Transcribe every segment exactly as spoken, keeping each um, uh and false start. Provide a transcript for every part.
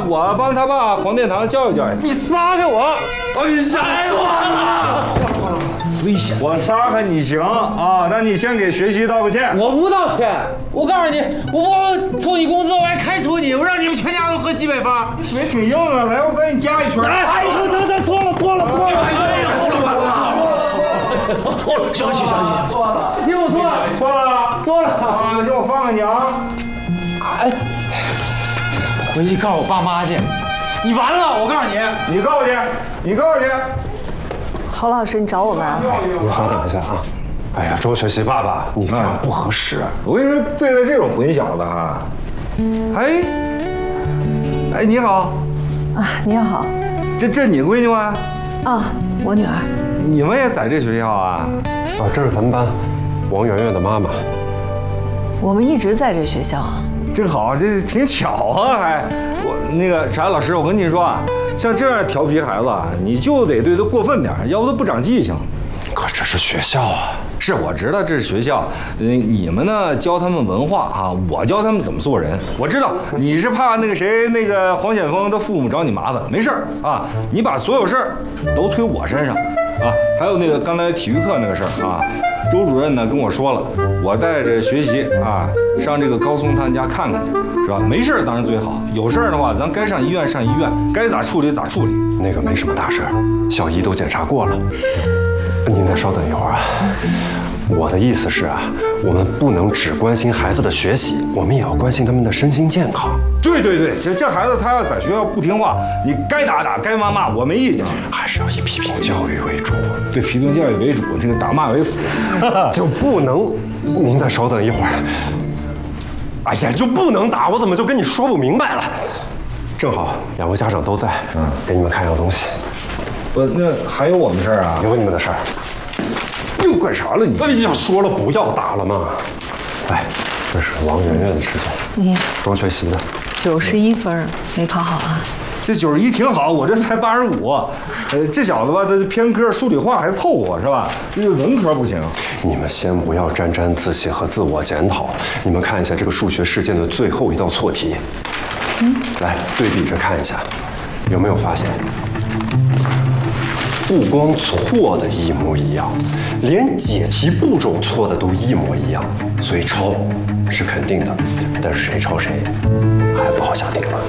我帮他爸黄殿堂教育教育。 你撒开我！ 哎呀，我了！危险！我撒开你行啊，那你先给学习道个歉。 我不道歉，我告诉你，我不扣你工资，我还开除你，我让你们全家都喝西北风。 嘴挺硬啊，来，我给你加一圈。 哎，等等等，错了错了错了！ 哎呀，好了完了！ 哦，消息消息消息， 错了，听我说， 错了错了啊！让我放开你啊！ 哎，回去告诉我爸妈去，你完了！我告诉你， 你告去，你告去。 侯老师，你找我们啊？ 您稍等一下啊。哎呀，周学习爸爸，你这样不合适。 我跟你说，对待这种混小子哈，哎，哎，你好， 啊，你好。 这这你闺女吗？ 啊，我女儿。 你们也在这学校啊？ 啊，这是咱们班王媛媛的妈妈。 我们一直在这学校。 正好，这挺巧啊，还我那个啥老师，我跟你说啊，像这样调皮孩子啊，你就得对他过分点，要不他不长记性。 可这是学校啊。 是我知道这是学校，嗯，你们呢教他们文化啊，我教他们怎么做人。我知道你是怕那个谁，那个黄显峰他父母找你麻烦，没事儿啊，你把所有事儿都推我身上啊。还有那个刚才体育课那个事儿啊，周主任呢跟我说了，我带着学习啊上这个高松他们家看看去，是吧？没事儿当然最好，有事儿的话咱该上医院上医院，该咋处理咋处理。 那个没什么大事儿，校医都检查过了。您再稍等一会儿啊。我的意思是啊，我们不能只关心孩子的学习，我们也要关心他们的身心健康。 对对对，这这孩子他要在学校不听话，你该打打，该骂骂，我没意见， 还是要以批评教育为主。 对，批评教育为主，这个打骂为辅， 就不能。您再稍等一会儿。哎呀，就不能打，我怎么就跟你说不明白了？正好两位家长都在，嗯，给你们看样东西。 不，那还有我们事儿啊？ 有你们的事儿。 又干啥了你？ 哎呀，说了不要打了嘛。来，这是王媛媛的试卷， 你多学习的。 九十一分，没考好啊？ 这九十一挺好，我这才八十五。呃，这小子吧，他偏科，数理化还凑合是吧？这文科不行。 你们先不要沾沾自喜和自我检讨，你们看一下这个数学事件的最后一道错题。嗯，来对比着看一下，有没有发现？不光错的一模一样，连解题步骤错的都一模一样，所以抄是肯定的，但是谁抄谁还不好下定论。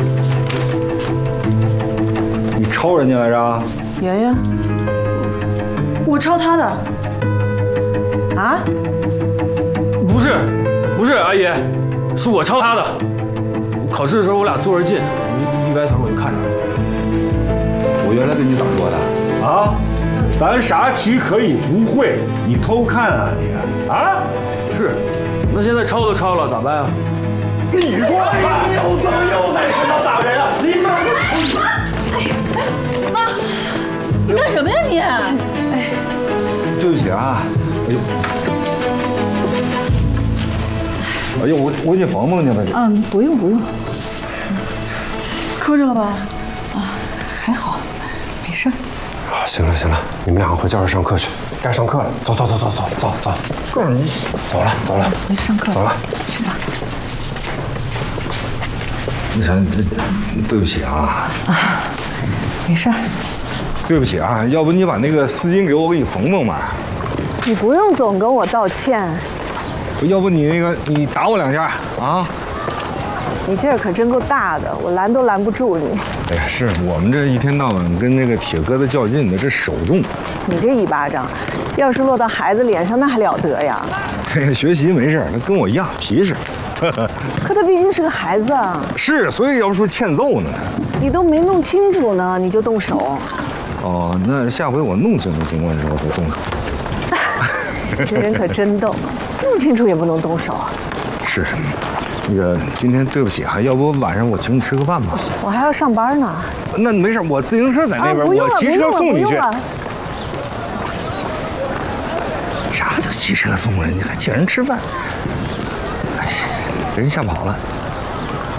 你抄人家来着？ 圆圆， 我抄他的。 啊？ 不是，不是，阿姨，是我抄他的。考试的时候我俩坐着近，一一歪头我就看着了。 我原来跟你咋说的？啊，咱啥题可以不会，你偷看啊你啊？ 是，那现在抄都抄了，咋办啊？ 你说哎呀，你又怎么又在学校打人啊？你怎么？ 哎呀，妈，你干什么呀你？ 哎，对不起啊，哎呦，哎呦，我我给你缝缝去吧。 嗯，不用不用，磕着了吧？啊，还好，没事儿。 啊，行了行了，你们两个回教室上课去，该上课了。走走走走走走走， 告诉你， 走了走了， 回去上课走了， 去吧。 那啥，对不起啊。 啊，没事儿。 对不起啊，要不你把那个丝巾给我，我给你缝缝吧。 你不用总跟我道歉， 要不你那个你打我两下啊？ 你劲儿可真够大的，我拦都拦不住你。 哎呀，是我们这一天到晚跟那个铁疙瘩较劲的，这手重。 你这一巴掌，要是落到孩子脸上，那还了得呀？ 嘿，学习没事，他跟我一样皮实。 可他毕竟是个孩子啊。 是，所以要不说欠揍呢。 你都没弄清楚呢，你就动手。 哦，那下回我弄清楚情况之后再动手。 这人可真逗，弄清楚也不能动手。 是，那个今天对不起啊，要不晚上我请你吃个饭吧？ 我还要上班呢。 那没事，我自行车在那边， 啊、 我骑车送你去。 啥叫骑车送人？你还请人吃饭？哎，人吓跑了。